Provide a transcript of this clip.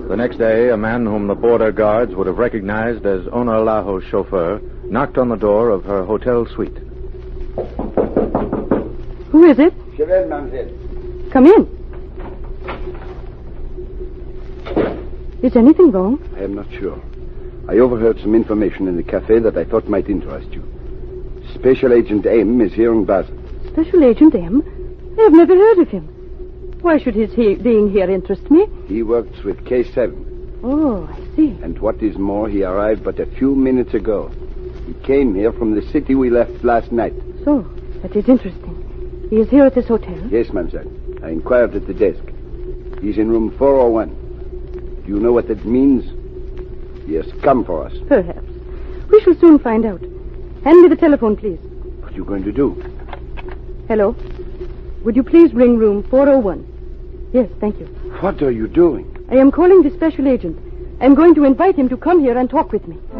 The next day, a man whom the border guards would have recognized as Ona Laho's chauffeur knocked on the door of her hotel suite. Who is it? Chevel, mademoiselle. Come in. Is anything wrong? I am not sure. I overheard some information in the cafe that I thought might interest you. Special Agent M is here in Basel. Special Agent M? I have never heard of him. Why should his being here interest me? He works with K7. Oh, I see. And what is more, he arrived but a few minutes ago. He came here from the city we left last night. So, that is interesting. He is here at this hotel? Yes, mademoiselle. I inquired at the desk. He's in room 401. Do you know what that means? He has come for us. Perhaps. We shall soon find out. Hand me the telephone, please. What are you going to do? Hello? Would you please ring room 401? Yes, thank you. What are you doing? I am calling the special agent. I am going to invite him to come here and talk with me.